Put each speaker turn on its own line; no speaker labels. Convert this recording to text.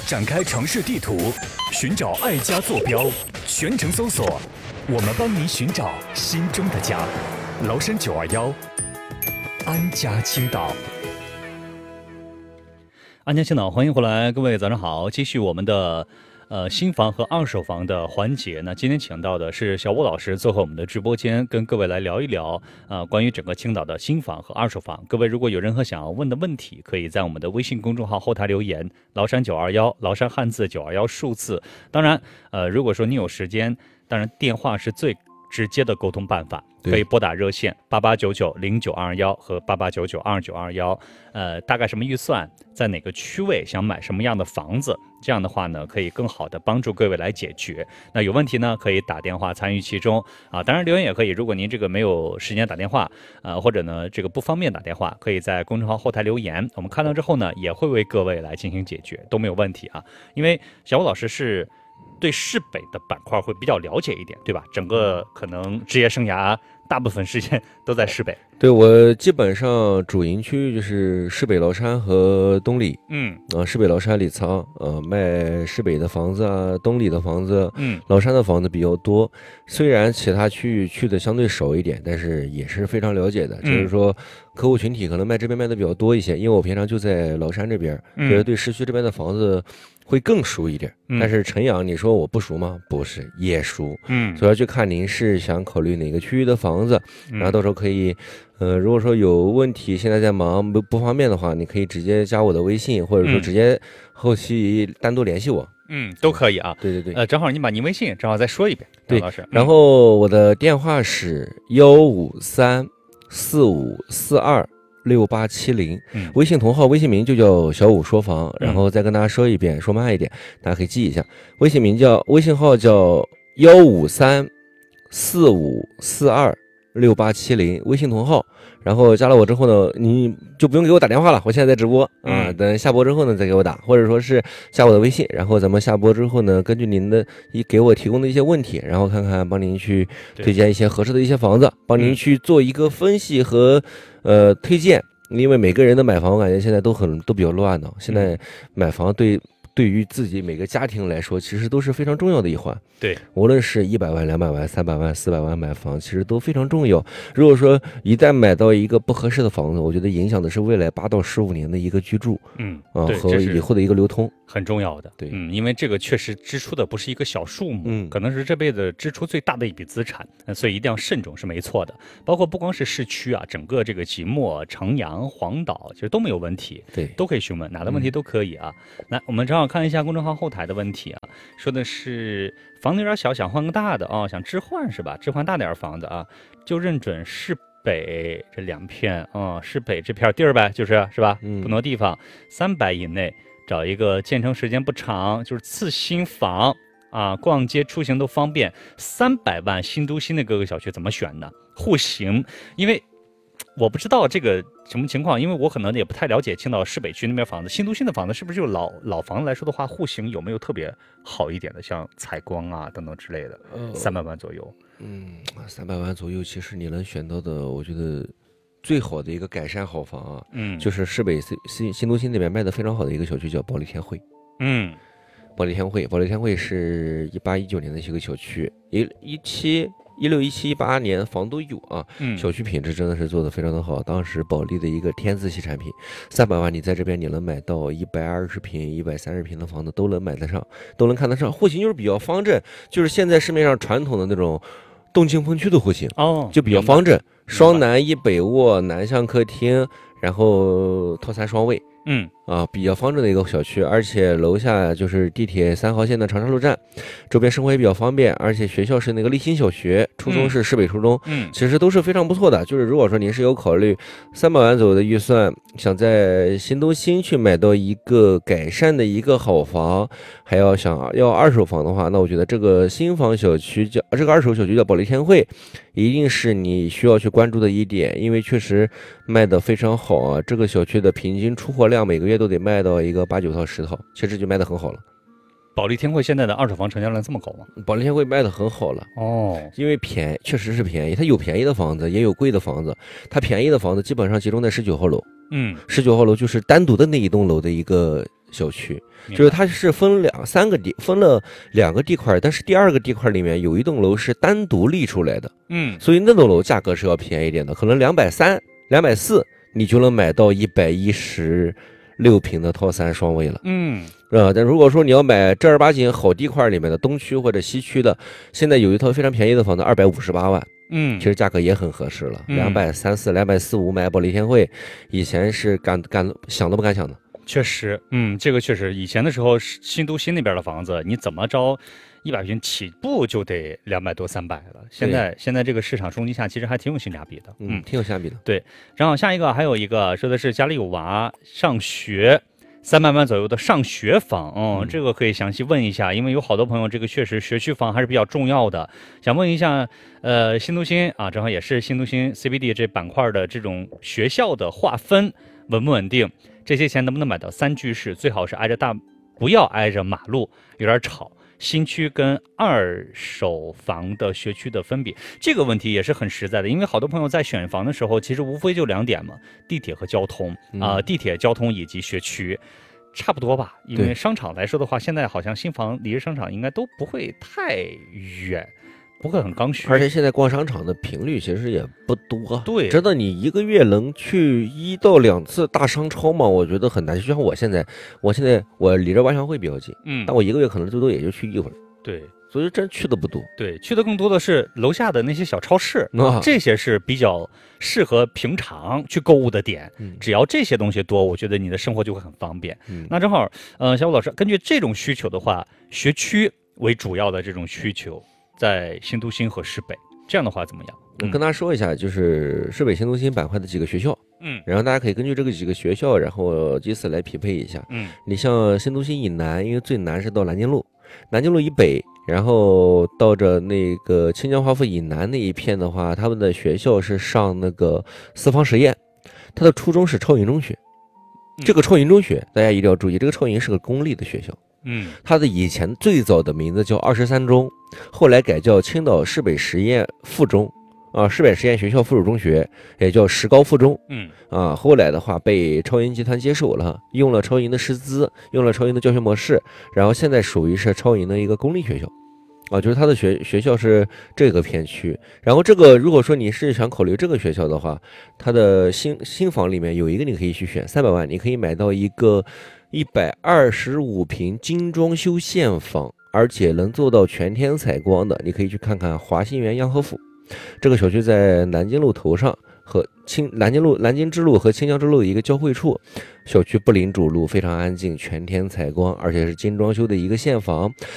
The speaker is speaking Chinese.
展开城市地图，寻找爱家坐标，全程搜索，我们帮您寻找心中的家。崂山921，安家青岛。
安家青岛，欢迎回来，各位早上好，继续我们的新房和二手房的环节。那今天请到的是小武老师做客我们的直播间，跟各位来聊一聊关于整个青岛的新房和二手房。各位如果有任何想要问的问题，可以在我们的微信公众号后台留言，崂山921，崂山汉字921数字。当然如果说你有时间，当然电话是最直接的沟通办法，可以拨打热线88990921和88992921。大概什么预算，在哪个区位，想买什么样的房子，这样的话呢，可以更好的帮助各位来解决。那有问题呢，可以打电话参与其中啊，当然留言也可以。如果您这个没有时间打电话，或者呢这个不方便打电话，可以在公众号后台留言，我们看到之后呢，也会为各位来进行解决，都没有问题啊。因为小武老师是对市北的板块会比较了解一点，对吧？整个可能职业生涯大部分时间都在市北。
对，我基本上主营区域就是市北崂山和东里。市北崂山李沧，卖市北的房子啊，东里的房子，崂山的房子比较多。虽然其他区域去的相对少一点，但是也是非常了解的。就是说，客户群体可能卖这边卖的比较多一些，因为我平常就在崂山这边，觉得对市区这边的房子会更熟一点。但是晨阳，你说我不熟吗？不是，也熟。主要就看您是想考虑哪个区域的房子，然后到时候可以。如果说有问题，现在在忙不方便的话，你可以直接加我的微信，或者说直接后期单独联系我。
都可以啊。对。正好你把您微信正好再说一遍。
对，
老师。
然后我的电话是15345426870，微信同号微信名就叫小武说房，然后再跟大家说一遍，说慢一点，大家可以记一下。微信号叫15345426870，微信同号。然后加了我之后呢，你就不用给我打电话了，我现在在直播啊，等下播之后呢再给我打，或者说是加我的微信，然后咱们下播之后呢，根据您的给我提供的一些问题，然后看看帮您去推荐一些合适的一些房子，帮您去做一个分析和推荐。因为每个人的买房我感觉现在都比较乱的，现在买房对于自己每个家庭来说，其实都是非常重要的一环。
对，
无论是100万、200万、300万、400万买房，其实都非常重要。如果说一旦买到一个不合适的房子，我觉得影响的是未来8到15年的一个居住，和以后的一个流通，
很重要的。对，因为这个确实支出的不是一个小数目，可能是这辈子支出最大的一笔资产，所以一定要慎重是没错的。包括不光是市区啊，整个这个即墨、城阳、黄岛其实都没有问题，
对，
都可以询问，哪的问题都可以啊。来，我们正好看一下公众号后台的问题啊，说的是房子有点小，想换个大的啊，想置换是吧？置换大点房子啊，就认准市北这2片啊，市北这片地儿呗，是吧？不挪地方，300以内找一个建成时间不长，就是次新房啊，逛街出行都方便。300万新都心的各个小区怎么选呢？户型，因为我不知道这个什么情况，因为我可能也不太了解青岛市北区那边房子，新都心的房子是不是就老房子来说的话，户型有没有特别好一点的，像采光啊等等之类的？300万左右
，300万左右，其实你能选到的，我觉得最好的一个改善好房啊，就是市北新都心那边卖的非常好的一个小区叫保利天汇。保利天汇是18、19年的一个小区，16、17、18年房都有啊。小区品质真的是做的非常的好。当时保利的一个天字系产品，300万你在这边你能买到120平、130平的房子都能买得上，都能看得上。户型就是比较方正，就是现在市面上传统的那种动静风区的户型就比较方正，双南1北卧，南向客厅，然后套餐双卫。比较方正的一个小区，而且楼下就是地铁3号线的长沙路站，周边生活也比较方便，而且学校是那个立新小学，初中是市北初中，其实都是非常不错的。就是如果说您是有考虑300万左右的预算，想在新都心去买到一个改善的一个好房，还要二手房的话，那我觉得这个新房小区这个二手小区叫保利天汇，一定是你需要去关注的一点，因为确实卖的非常好啊。这个小区的平均出货量每个月都得卖到一个8、9套、10套，其实就卖得很好了。
保利天汇现在的二手房成交量这么高吗？
保利天汇卖得很好了因为确实是便宜，它有便宜的房子，也有贵的房子。它便宜的房子基本上集中在19号楼，19号楼就是单独的那一栋楼的一个小区，就是它是分了2个地块，但是第2个地块里面有一栋楼是单独立出来的，所以那栋楼价格是要便宜一点的，可能230、240你就能买到116平的套3双卫了，但如果说你要买正儿八经好地块里面的东区或者西区的，现在有一套非常便宜的房子，258万。其实价格也很合适了，234、245买保利天汇，以前是想都不敢想的。
确实，这个确实，以前的时候，新都心那边的房子，你怎么着，100平起步就得200多300了。现在这个市场冲击下，其实还挺有性价比的，
挺有性价比的。
对，然后下一个还有一个说的是家里有娃上学。300万左右的上学房，这个可以详细问一下，因为有好多朋友这个确实学区房还是比较重要的。想问一下，新都心啊，正好也是新都心 CBD 这板块的这种学校的划分稳不稳定？这些钱能不能买到3居室？最好是不要挨着马路，有点吵。新区跟二手房的学区的分别，这个问题也是很实在的，因为好多朋友在选房的时候，其实无非就2点嘛，地铁和交通地铁、交通以及学区，差不多吧。因为商场来说的话，现在好像新房离着商场应该都不会太远，不会很刚需。
而且现在逛商场的频率其实也不多，
对，
真的你1个月能去1到2次大商超吗？我觉得很难。就像我现在离着万象汇比较近，但我1个月可能最多也就去1回。
对，
所以真去的不多。
对，去的更多的是楼下的那些小超市，这些是比较适合平常去购物的点。只要这些东西多，我觉得你的生活就会很方便。那正好，小武老师，根据这种需求的话，学区为主要的这种需求，在新都心和市北，这样的话怎么样？
我跟大家说一下，就是市北新都心板块的几个学校，然后大家可以根据这个几个学校，然后以此来匹配一下。你像新都心以南，因为最南是到南京路以北，然后到着那个清江华府以南那一片的话，他们的学校是上那个四方实验，他的初中是超营中学。这个超营中学大家一定要注意，这个超营是个公立的学校。它的以前最早的名字叫23中，后来改叫青岛市北实验附中。市北实验学校附属中学，也叫石膏附中。后来的话被超营集团接手了，用了超营的师资，用了超营的教学模式，然后现在属于是超营的一个公立学校。就是它的学校是这个片区。然后这个如果说你是想考虑这个学校的话，它的新房里面有一个你可以去选，300万你可以买到一个125平精装修现房，而且能做到全天采光的。你可以去看看华新园洋和府。这个小区在南京路头上和南京支路和清江支路的一个交汇处，小区不临主路，非常安静，全天采光，而且是精装修的一个现房。